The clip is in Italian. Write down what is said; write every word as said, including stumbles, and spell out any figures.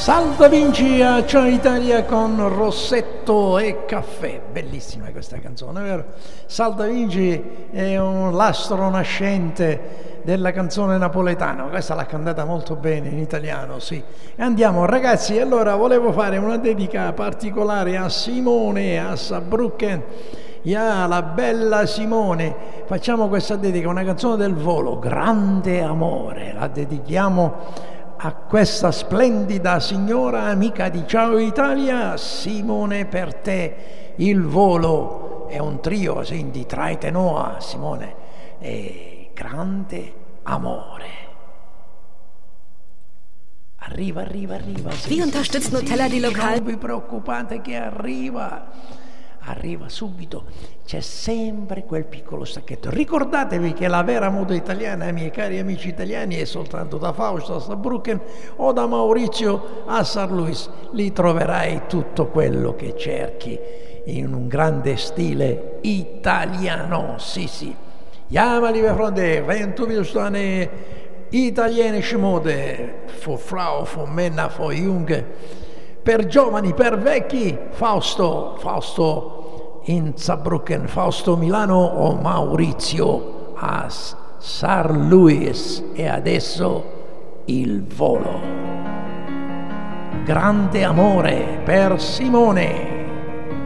Salta Vinci a Ciao Italia con Rossetto e Caffè, bellissima questa canzone, vero? Salta Vinci è un lastro nascente della canzone napoletana, questa l'ha cantata molto bene in italiano, sì. E andiamo ragazzi, allora volevo fare una dedica particolare a Simone, a Saarbrücken, yeah, la bella Simone. Facciamo questa dedica, una canzone del volo, Grande Amore, la dedichiamo a questa splendida signora amica di Ciao Italia. Simone, per te il volo è un trio, quindi traite Noah, Simone, e Grande Amore. Arriva, arriva, arriva. Wie unterstützt Nutella die Lokal? Non vi preoccupate che arriva. Arriva subito, c'è sempre quel piccolo stacchetto. Ricordatevi che la vera moda italiana, miei cari amici italiani, è soltanto da Fausto a Saarbrücken o da Maurizio a Saarlouis. Lì troverai tutto quello che cerchi in un grande stile italiano, sì sì. Ja, meine liebe Freunde, wenn du willst eine italienische Mode für Frau, für Männer, für Junge, per giovani, per vecchi, Fausto, Fausto in Saarbrücken, Fausto Milano o Maurizio a Saarlouis. E adesso il volo. Grande amore per Simone.